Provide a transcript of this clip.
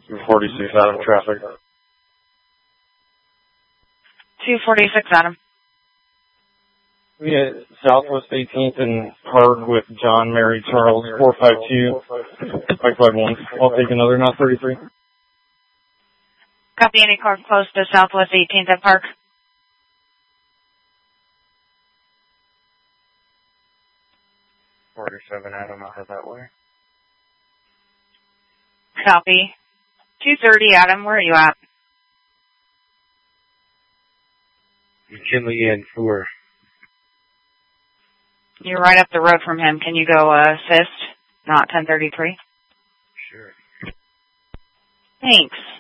246 Adam traffic. 246 Adam. Yeah, Southwest 18th and Hard with John, Mary, Charles, 452, 551. I'll take another, not 33. Copy, any car close to Southwest 18th at Park. $47 Adam, I'll head that way. Copy. 230 Adam, where are you at? McKinley and 4. You're right up the road from him. Can you go assist? Not 1033? Sure. Thanks.